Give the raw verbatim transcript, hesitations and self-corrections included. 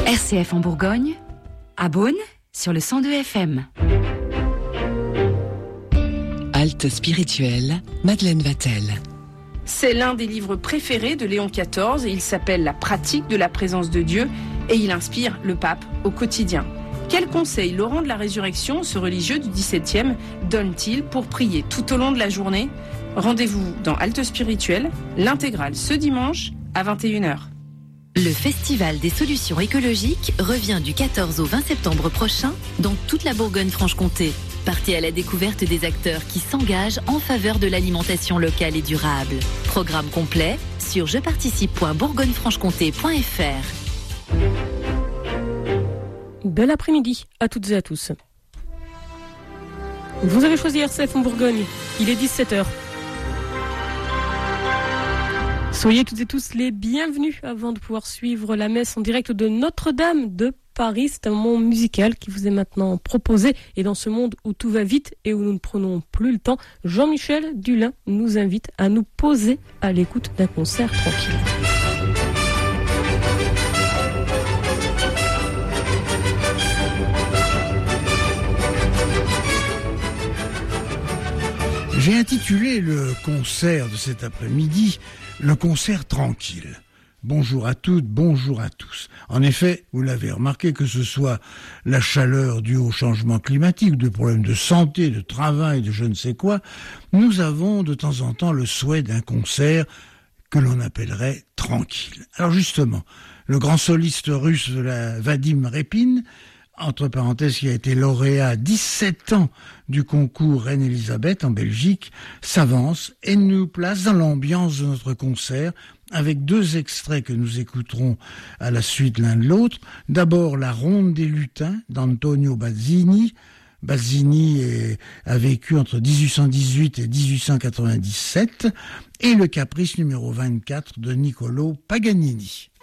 R C F en Bourgogne, à Beaune, sur le cent deux F M. Halte spirituelle, Madeleine Vatel. C'est l'un des livres préférés de Léon quatorze et il s'appelle La pratique de la présence de Dieu et il inspire le pape au quotidien. Quel conseil Laurent de la Résurrection, ce religieux du dix-septième, donne-t-il pour prier tout au long de la journée ? Rendez-vous dans Halte spirituelle, l'intégrale ce dimanche à vingt et une heures. Le Festival des solutions écologiques revient du quatorze au vingt septembre prochain dans toute la Bourgogne-Franche-Comté. Partez à la découverte des acteurs qui s'engagent en faveur de l'alimentation locale et durable. Programme complet sur je participe point bourgogne franche comté point f r. Bel après-midi à toutes et à tous. Vous avez choisi R C F en Bourgogne, il est dix-sept heures. Soyez toutes et tous les bienvenus avant de pouvoir suivre la messe en direct de Notre-Dame de Paris. C'est un moment musical qui vous est maintenant proposé. Et dans ce monde où tout va vite et où nous ne prenons plus le temps, Jean-Michel Dulin nous invite à nous poser à l'écoute d'un concert tranquille. J'ai intitulé le concert de cet après-midi « Le concert tranquille ». Bonjour à toutes, bonjour à tous. En effet, vous l'avez remarqué, que ce soit la chaleur due au changement climatique, de problèmes de santé, de travail, de je ne sais quoi, nous avons de temps en temps le souhait d'un concert que l'on appellerait tranquille. Alors justement, le grand soliste russe Vadim Repin, entre parenthèses, qui a été lauréat dix-sept ans du concours Reine-Élisabeth en Belgique, s'avance et nous place dans l'ambiance de notre concert avec deux extraits que nous écouterons à la suite l'un de l'autre. D'abord, la Ronde des lutins d'Antonio Bazzini. Bazzini est, a vécu entre dix-huit cent dix-huit et dix-huit cent quatre-vingt-dix-sept, et le Caprice numéro vingt-quatre de Niccolò Paganini.